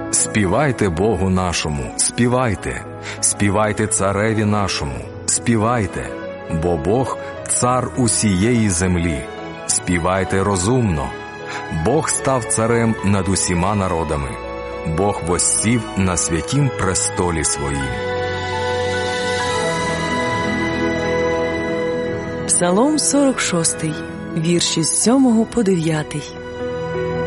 Співайте Богу нашому, співайте, співайте цареві нашому, співайте, бо Бог – цар усієї землі. Співайте розумно. Бог став царем над усіма народами. Бог воссів на святім престолі своїм. Псалом 46, вірші з 7 по 9.